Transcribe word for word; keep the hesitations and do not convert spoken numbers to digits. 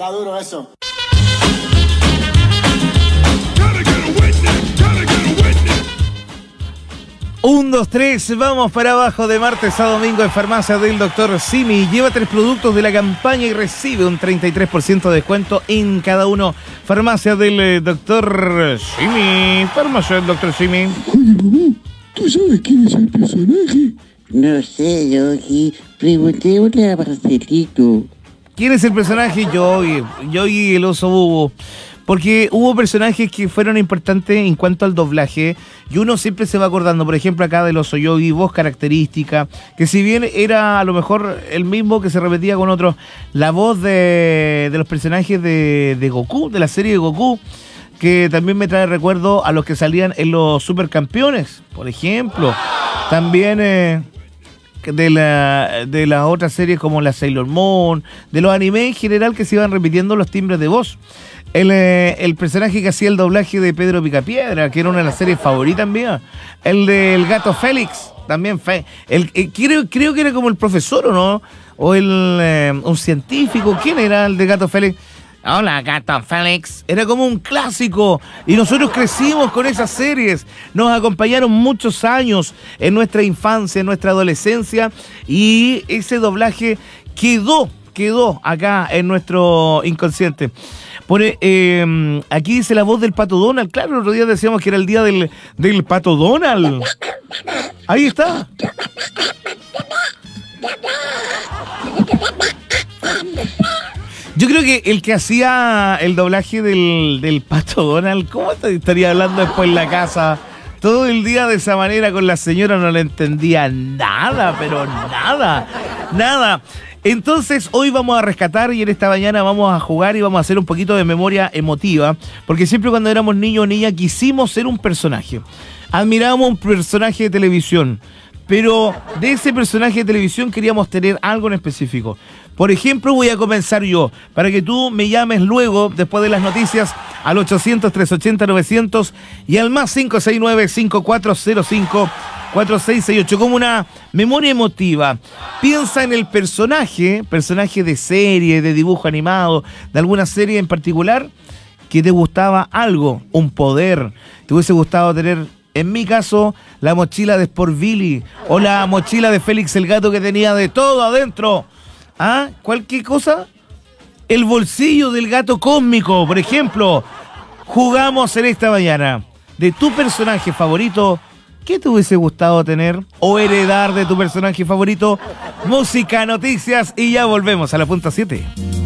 Está duro eso. Un, dos, tres, vamos para abajo de martes a domingo en Farmacia del doctor Simi. Lleva tres productos de la campaña y recibe un treinta y tres por ciento de descuento en cada uno. Farmacia del doctor Simi. Farmacia del doctor Simi. Oye, mamá, ¿tú sabes quién es el personaje? No sé, Yogi. Preguntémosle a Marcelito. ¿Quién es el personaje? Yogi. Yogi el oso bubo. Porque hubo personajes que fueron importantes en cuanto al doblaje y uno siempre se va acordando, por ejemplo, acá del oso Yogi, voz característica, que si bien era a lo mejor el mismo que se repetía con otros, la voz de, de los personajes de, de Goku, de la serie de Goku, que también me trae recuerdo a los que salían en los Supercampeones, por ejemplo. También eh, de la de las otras series como la Sailor Moon, de los animes en general que se iban repitiendo los timbres de voz. El, eh, el personaje que hacía el doblaje de Pedro Picapiedra, que era una de las series favoritas mías. El del gato Félix, también fe. El, el, creo, creo que era como el profesor, ¿o no? O el eh, un científico. ¿Quién era el de gato Félix? Hola, gato Félix. Era como un clásico. Y nosotros crecimos con esas series. Nos acompañaron muchos años en nuestra infancia, en nuestra adolescencia. Y ese doblaje quedó, quedó acá en nuestro inconsciente. Pone, eh, aquí dice la voz del Pato Donald. Claro, el otro día decíamos que era el día del, del Pato Donald. Ahí está. Yo creo que el que hacía el doblaje del, del Pato Donald, ¿cómo te estaría hablando después en la casa? Todo el día de esa manera con la señora, no le entendía nada, pero nada, nada. Entonces hoy vamos a rescatar y en esta mañana vamos a jugar y vamos a hacer un poquito de memoria emotiva, porque siempre cuando éramos niños o niñas quisimos ser un personaje. Admirábamos un personaje de televisión, pero de ese personaje de televisión queríamos tener algo en específico. Por ejemplo, voy a comenzar yo, para que tú me llames luego, después de las noticias, al ochocientos, trescientos ochenta, novecientos y al más cinco seis nueve, cinco cuatro cero cinco, cuatro seis seis ocho, como una memoria emotiva. Piensa en el personaje, personaje de serie, de dibujo animado, de alguna serie en particular, que te gustaba algo, un poder, te hubiese gustado tener, en mi caso, la mochila de Sport Billy, o la mochila de Félix el gato que tenía de todo adentro. ¿Ah? ¿Cualquier cosa? El bolsillo del gato cósmico, por ejemplo. Jugamos en esta mañana. De tu personaje favorito, ¿qué te hubiese gustado tener o heredar de tu personaje favorito? Música, noticias y ya volvemos a la punta siete.